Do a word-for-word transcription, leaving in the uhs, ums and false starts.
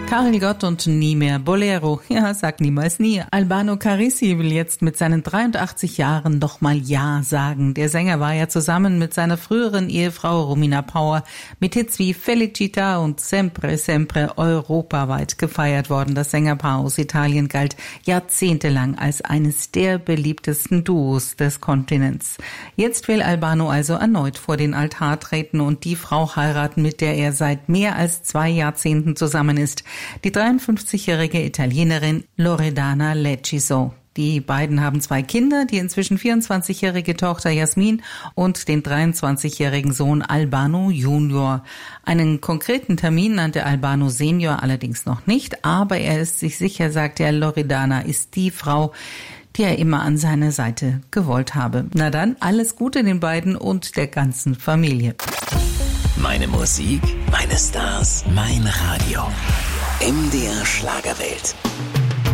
Karel Gott und nie mehr Bolero. Ja, sag niemals nie. Albano Carrisi will jetzt mit seinen dreiundachtzig Jahren doch mal Ja sagen. Der Sänger war ja zusammen mit seiner früheren Ehefrau Romina Power mit Hits wie Felicita und Sempre Sempre europaweit gefeiert worden. Das Sängerpaar aus Italien galt jahrzehntelang als eines der beliebtesten Duos des Kontinents. Jetzt will Albano also erneut vor den Altar treten und die Frau heiraten, mit der er seit mehr als zwei Jahrzehnten zusammen ist. Die dreiundfünfzigjährige Italienerin Loredana Lecciso. Die beiden haben zwei Kinder, die inzwischen vierundzwanzigjährige Tochter Jasmin und den dreiundzwanzigjährigen Sohn Albano Junior. Einen konkreten Termin nannte Albano Senior allerdings noch nicht, aber er ist sich sicher, sagt er, Loredana ist die Frau, die er immer an seiner Seite gewollt habe. Na dann, alles Gute den beiden und der ganzen Familie. Meine Musik, meine Stars, mein Radio. M D R Schlagerwelt.